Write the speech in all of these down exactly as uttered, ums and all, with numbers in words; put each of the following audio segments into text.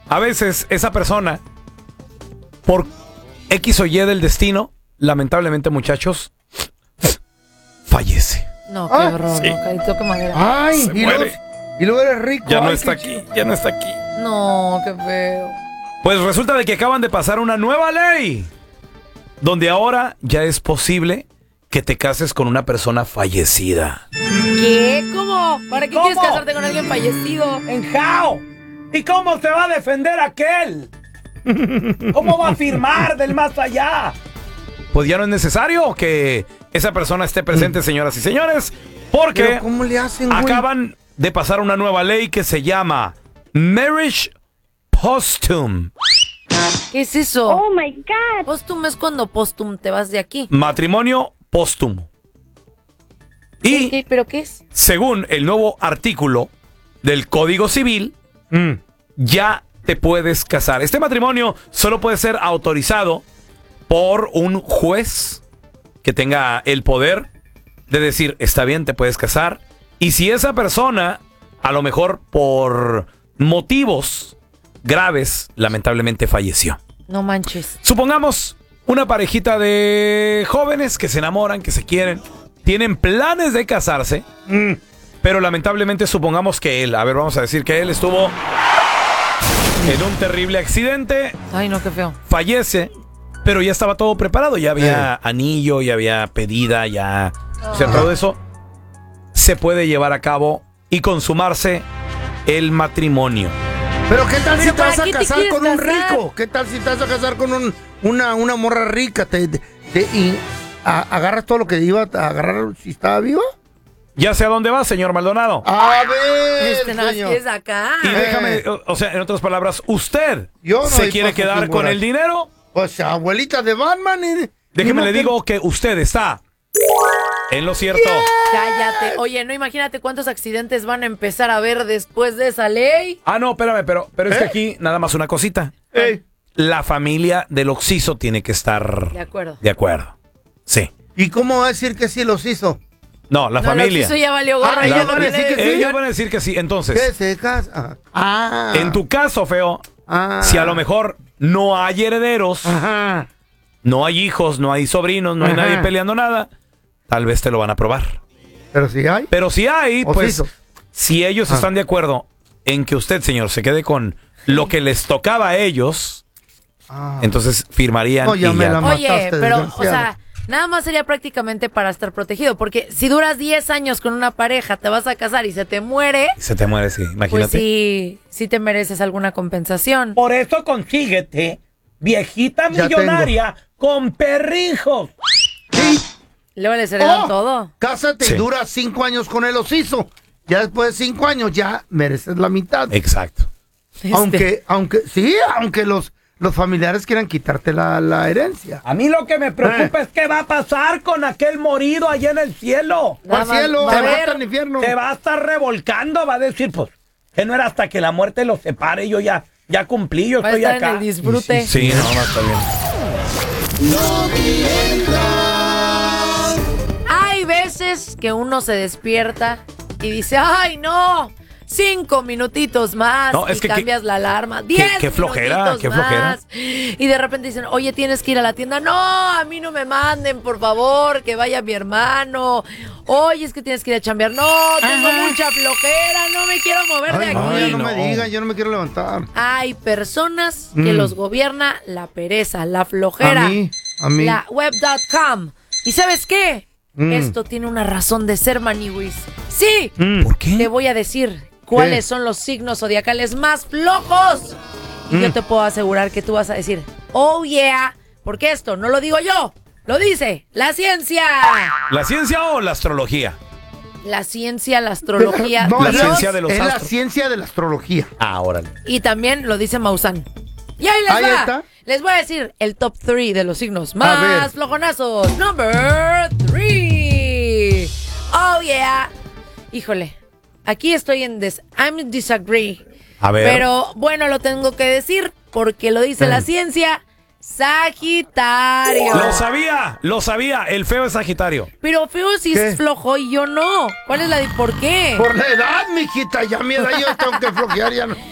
A veces esa persona, por X o Y del destino, lamentablemente, muchachos, fallece. No, qué Ah, horror, sí. no, carito, qué madera. Ay, Se y luego, muere. y luego eres rico. Ya no Ay, está qué aquí, chido. ya no está aquí. No, qué feo. Pues resulta de que acaban de pasar una nueva ley, donde ahora ya es posible que te cases con una persona fallecida. ¿Qué? ¿Cómo? ¿Para qué ¿Cómo? quieres casarte con alguien fallecido? ¿En how? ¿Y cómo se va a defender aquel? ¿Cómo va a firmar del más allá? Pues ya no es necesario que esa persona esté presente, señoras y señores, porque Pero ¿cómo le hacen, güey? acaban de pasar una nueva ley que se llama Marriage Posthum. ¿Qué es eso? Oh my God. Postum es cuando postum te vas de aquí. Matrimonio póstumo. Y ¿Qué? ¿Pero qué es? según el nuevo artículo del Código Civil, Mm. ya te puedes casar. Este matrimonio solo puede ser autorizado por un juez que tenga el poder de decir, está bien, te puedes casar. Y si esa persona, a lo mejor por motivos graves, lamentablemente falleció. No manches. Supongamos una parejita de jóvenes que se enamoran, que se quieren, tienen planes de casarse, Mm. pero lamentablemente supongamos que él, a ver, vamos a decir que él estuvo en un terrible accidente, Ay, no, qué feo. fallece, pero ya estaba todo preparado, ya había Eh. anillo, ya había pedida, ya, o sea, todo eso se puede llevar a cabo y consumarse el matrimonio. Pero ¿qué tal Pero si te ¿para vas a qué te casar quieres con un casar? rico? ¿Qué tal si te vas a casar con un, una, una morra rica? Te, te- te- y a- agarras todo lo que iba a agarrar si estaba viva. Ya sé a dónde va, señor Maldonado. A ver, Este nada más señor. quieres acá. Y Eh. déjame, o, o sea, en otras palabras, ¿usted Yo no se doy quiere paso quedar sin con borracho. el dinero? Pues abuelita de Batman. Y, Déjeme y le no digo que usted está en lo cierto. Cállate. Oye, no imagínate cuántos accidentes van a empezar a ver después de esa ley. Ah, no, espérame, pero, pero es que ¿Eh? aquí nada más una cosita. que- Ey, La familia del occiso tiene que estar De acuerdo. de acuerdo. Sí. ¿Y cómo va a decir que sí los hizo? No, la No, familia. Eso ya valió gorra. Ah, ya ellos no van a tiene decir que sí. Ellos van a decir que sí. ¿Qué Entonces, se casa? Ah. en tu caso, feo, Ah. si a lo mejor no hay herederos, Ajá. no hay hijos, no hay sobrinos, no hay Ajá. nadie peleando nada, tal vez te lo van a aprobar. Pero si hay. Pero si hay, pues, Occiso. si ellos Ah. están de acuerdo en que usted, señor, se quede con lo que les tocaba a ellos, Ah. entonces firmarían No, ya y me ya. la Oye, mataste, pero, o desgraciado. sea, nada más sería prácticamente para estar protegido. Porque si duras diez años con una pareja, te vas a casar y se te muere, Se te muere, sí, imagínate. pues sí, sí te mereces alguna compensación. Por eso consíguete, viejita Ya millonaria con perrijos. Sí. Luego les heredan Oh, todo. Cásate Sí. y dura cinco años con el ociso. Ya después de cinco años ya mereces la mitad. Exacto. Este, Aunque, aunque, sí, aunque los, los familiares quieran quitarte la, la herencia. A mí lo que me preocupa es qué va a pasar con aquel morido allá en el cielo. Nada Por más cielo, va a se va ver- hasta el infierno. Se va a estar revolcando, va a decir, pues, que no era hasta que la muerte los separe, yo ya, ya cumplí, yo Va a estoy estar en acá. el disfrute. Sí, no, no, está bien. Hay veces que uno se despierta y dice, ¡ay, no! Cinco minutitos más No, es y que- cambias que- la alarma. Diez qué flojera, minutitos qué flojera. más. Y de repente dicen, oye, tienes que ir a la tienda. No, a mí no me manden, por favor, que vaya mi hermano. Oye, es que tienes que ir a chambear. No, tengo mucha flojera, no me quiero mover de Ay, aquí. no, ya no, no. me digan, yo no me quiero levantar. Hay personas que Mm. los gobierna la pereza, la flojera. A mí, a mí. La web punto com. ¿Y sabes qué? Mm. Esto tiene una razón de ser, Maniwis. Sí, ¿Por qué? te voy a decir cuáles ¿Qué? son los signos zodiacales más flojos. Y Mm. yo te puedo asegurar que tú vas a decir, oh yeah, porque esto no lo digo yo, lo dice la ciencia. ¿La ciencia o la astrología? La ciencia, la astrología, No, La Dios, ciencia de los es la astros. ciencia de la astrología. Ah, órale. y también lo dice Maussan. Y ahí les Ahí va. está. Les voy a decir el top tres de los signos A más ver. flojonazos. Number three. Oh yeah. Híjole, aquí estoy en des I'm disagree. A ver. Pero bueno, lo tengo que decir porque lo dice Eh. la ciencia. Sagitario. Lo sabía, lo sabía. El feo es Sagitario. Pero feo si ¿Qué? es flojo y yo no. ¿Cuál es la de por qué? Por la edad, mijita, ya mi edad yo tengo que flojear ya no.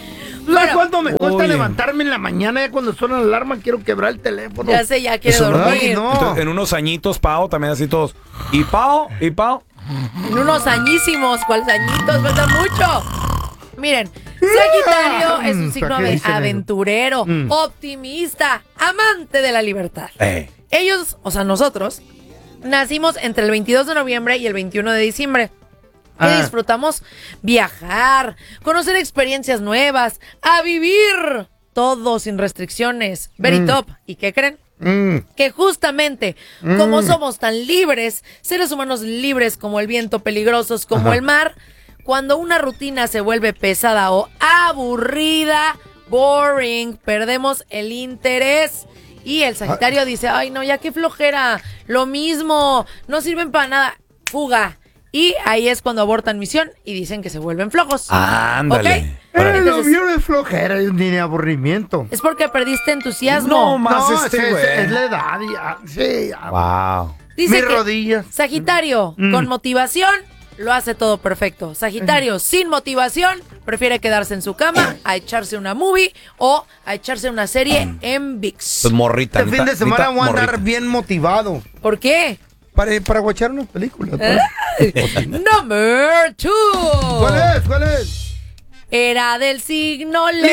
¿Tú sabes Bueno. cuánto me cuesta Oye. levantarme en la mañana? Ya cuando suena la alarma quiero quebrar el teléfono. Ya sé, ya quiere Eso no. dormir. Ay, no. Entonces, en unos añitos, Pao, también así todos. Y Pao, y Pao. En unos añísimos, ¿cuáles añitos? Falta mucho. Miren, Sagitario es un signo ¿Para qué ave- dicen eso? aventurero, Mm. optimista, amante de la libertad. Eh. Ellos, o sea, nosotros, nacimos entre el veintidós de noviembre y el veintiuno de diciembre. Que Ah. disfrutamos viajar, conocer experiencias nuevas, a vivir todo sin restricciones. Very Mm. top. ¿Y qué creen? Mm. Que justamente como somos tan libres, seres humanos libres como el viento, peligrosos como el mar, cuando una rutina se vuelve pesada o aburrida, boring, perdemos el interés. Y el Sagitario dice, ay no, ya qué flojera, lo mismo, no sirven para nada, fuga. Y ahí es cuando abortan misión y dicen que se vuelven flojos. Ándale. ¿Ok? Órale. Eh, lo Entonces- mío no es flojera, ni de aburrimiento. Es porque perdiste entusiasmo. No, más No, este es, es- güey. es la edad. Ya, sí, ya. Wow. Dice Mis que rodillas. Sagitario, Mm. con motivación, lo hace todo perfecto. Sagitario, sin motivación, prefiere quedarse en su cama a echarse una movie o a echarse una serie en ViX. Pues morrita. Este fin de neta- semana neta, voy a andar morrita. bien motivado. ¿Por qué? Para, para guachar unas películas. ¿Eh? pues. Number two. ¿Cuál es? ¿Cuál es? Era del signo Leo.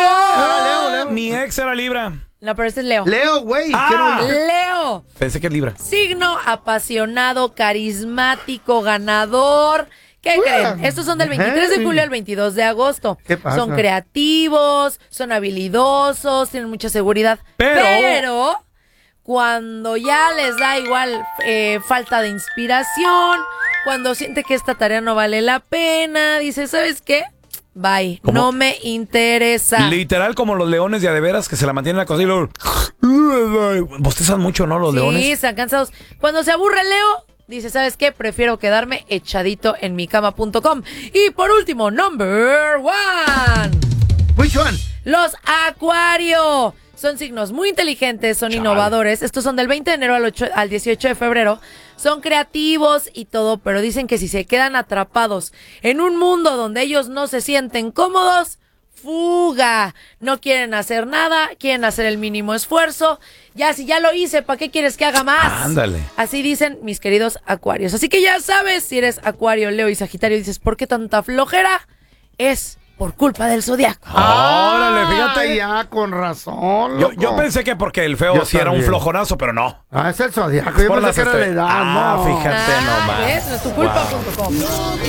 Ah, Leo, Leo. Mi ex era Libra. No, pero este es Leo. Leo, güey. Ah. quiero- Leo. Pensé que es Libra. Signo apasionado, carismático, ganador. ¿Qué creen? Estos son del veintitrés de julio al veintidós de agosto. ¿Qué pasa? Son creativos, son habilidosos, tienen mucha seguridad. Pero- Pero cuando ya les da igual eh, falta de inspiración, cuando siente que esta tarea no vale la pena, dice, ¿sabes qué? Bye, ¿Cómo? no me interesa. Literal como los leones de a de veras que se la mantienen en la cocina y luego... Bostezan mucho, ¿no? Los Sí, leones. están cansados. Cuando se aburre Leo, dice, ¿sabes qué? Prefiero quedarme echadito en mi cama punto com. Y por último, number one. Which one? Los Acuario. Son signos muy inteligentes, son innovadores. Estos son del veinte de enero al, ocho al dieciocho de febrero. Son creativos y todo, pero dicen que si se quedan atrapados en un mundo donde ellos no se sienten cómodos, fuga. No quieren hacer nada, quieren hacer el mínimo esfuerzo. Ya, si ya lo hice, ¿para qué quieres que haga más? Ándale. Así dicen mis queridos Acuarios. Así que ya sabes, si eres Acuario, Leo y Sagitario, dices, ¿por qué tanta flojera? Es por culpa del zodiaco. Órale, fíjate. Ah, ya, con razón. Yo, loco. yo pensé que porque el feo Yo sí era un también. flojonazo, pero no. Ah, es el zodiaco. Es Yo por pensé las que era la estre- edad. Ah, no. fíjate. nomás. ¿ves? No es tu culpa punto com.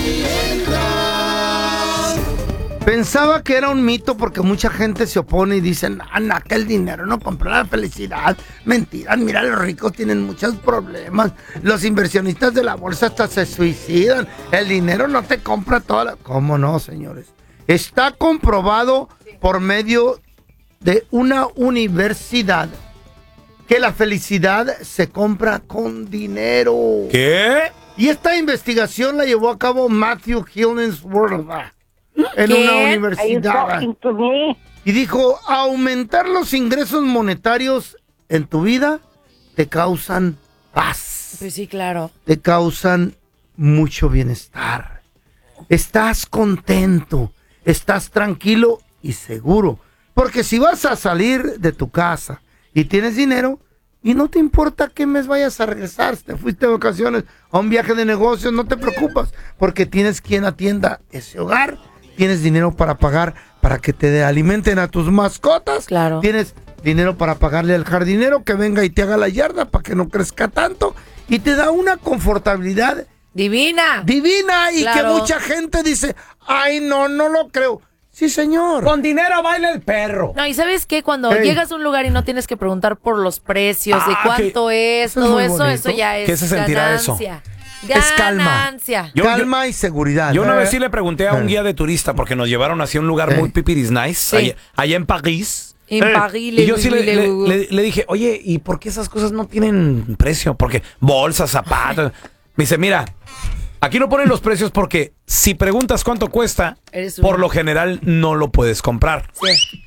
Pensaba que era un mito porque mucha gente se opone y dicen, Ana, que el dinero no compra la felicidad. Mentiras, mira, los ricos tienen muchos problemas. Los inversionistas de la bolsa hasta se suicidan. El dinero no te compra toda la... ¿Cómo no, señores? Está comprobado por medio de una universidad que la felicidad se compra con dinero. ¿Qué? Y esta investigación la llevó a cabo Matthew Hillensworth en ¿Qué? una Are you universidad. talking to me? Y dijo, aumentar los ingresos monetarios en tu vida te causan paz, Pues sí, claro. te causan mucho bienestar. Estás contento, estás tranquilo y seguro. Porque si vas a salir de tu casa y tienes dinero y no te importa qué mes vayas a regresar, si te fuiste de vacaciones a un viaje de negocios, no te preocupas porque tienes quien atienda ese hogar, tienes dinero para pagar para que te alimenten a tus mascotas, Claro. tienes dinero para pagarle al jardinero que venga y te haga la yarda para que no crezca tanto y te da una confortabilidad Divina. divina y Claro. que mucha gente dice, ay, no, no lo creo. Sí, señor. Con dinero baila el perro. No, y ¿sabes qué? Cuando Ey. llegas a un lugar y no tienes que preguntar por los precios, de Ah, cuánto es, eso es todo muy eso, bonito. eso ya es ¿Qué se sentirá eso? ganancia. Es calma. Ganancia. Yo- Calma y seguridad. Yo una Eh. vez sí le pregunté a un Eh. guía de turista porque nos llevaron hacia un lugar Eh. muy pipiris nice, Sí. allá, allá en París. En Eh. París, Y yo sí le, le- le- le- le- le dije, oye, ¿y por qué esas cosas no tienen precio? Porque bolsas, zapatos. Me dice, mira, aquí no ponen los precios porque si preguntas cuánto cuesta, Eres un- por lo general no lo puedes comprar. Sí.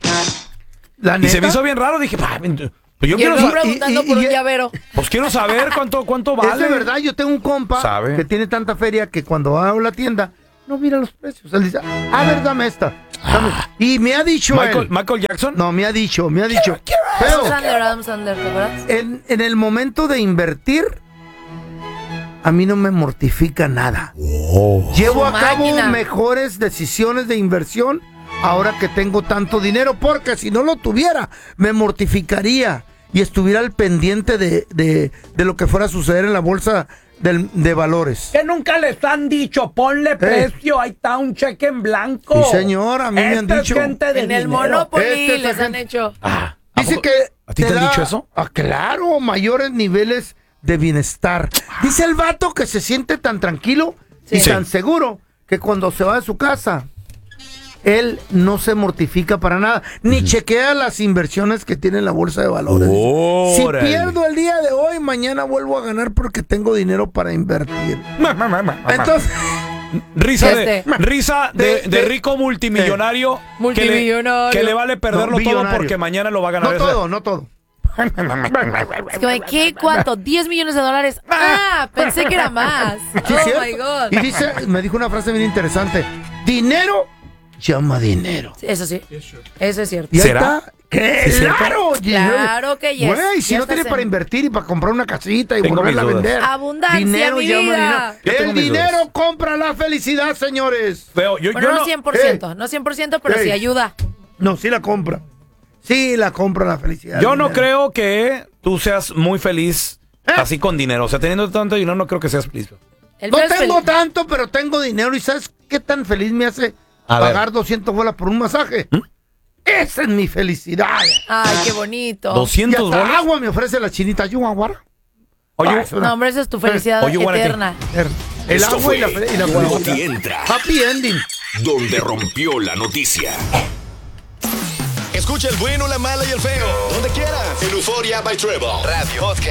La Y se me neta, hizo bien raro, dije, "Ah, pues yo Y quiero el saber, preguntando y- y- por y- un llavero. pues quiero saber cuánto, cuánto vale. es de verdad, yo tengo un compa ¿Sabe? que tiene tanta feria que cuando va a la tienda no mira los precios. Él dice, a ver, dame esta. Dame. Y me ha dicho Michael, él. Michael Jackson. No, me ha dicho, me ha dicho. Adam Feo, Sandler, Adam Sandler, ¿te acuerdas? en, en el momento de invertir, a mí no me mortifica nada. Llevo Su a cabo máquina. mejores decisiones de inversión ahora que tengo tanto dinero, porque si no lo tuviera, me mortificaría y estuviera al pendiente de, de, de lo que fuera a suceder en la bolsa del- de valores. Que nunca les han dicho, ponle precio, ahí está un cheque en blanco. Sí, señor, a mí me han Esta es dicho. gente de En el dinero. Monopoly Este es les han agente- hecho. ¿A Dice poco? que ¿A ti te han da- dicho eso? Ah, claro, mayores niveles de bienestar. Dice el vato que se siente tan tranquilo y Sí. tan seguro que cuando se va de su casa, él no se mortifica para nada, ni chequea las inversiones que tiene en la bolsa de valores. Si Órale. pierdo el día de hoy, mañana vuelvo a ganar porque tengo dinero para invertir. Entonces, Risa de, Este. risa de, De- de de- rico multimillonario, Multimillonario. Que, le, que le vale perderlo No, todo billonario. porque mañana lo va a ganar. no Esa- todo, no todo. Es que, ¿qué? ¿Cuánto? ¿diez millones de dólares? Ah, pensé que era más. Sí, Oh ¿cierto? my God. Y dice, me dijo una frase bien interesante: dinero llama dinero. Eso sí. Eso es cierto. Y ahí ¿Será? está. ¿Qué? ¿Sí es cierto? ¡Claro! Claro que yes. Güey, si Ya no estás tiene en- para invertir y para comprar una casita y Tengo volverla a mis dudas. vender. Abundancia, dinero mi llama vida. Yo dinero. tengo El mis dinero dudas. compra la felicidad, señores. Feo, yo, Bueno, yo no no, cien por ciento, no cien por ciento, pero Ey. sí ayuda. No, sí la compra. Sí la compra la felicidad. yo el no dinero. creo que tú seas muy feliz ¿Eh? así con dinero. O sea, teniendo tanto dinero, no creo que seas feliz. El No mío es tengo feliz. tanto, pero tengo dinero. ¿Y sabes qué tan feliz me hace A pagar doscientas bolas por un masaje? ¿Mm? Esa es mi felicidad. Ay, qué bonito. Y doscientos hasta bolas. agua me ofrece la chinita. ¿You want water? Oye, Ah, es una- No, hombre, esa es tu felicidad Oye, Guarati. eterna. El Esto agua y la, fue fe- y la Noti felicidad. Entra, Happy ending. donde rompió la noticia. Escucha el bueno, la mala y el feo. Donde quieras. En Euphoria by Trevor. Radio Podcast.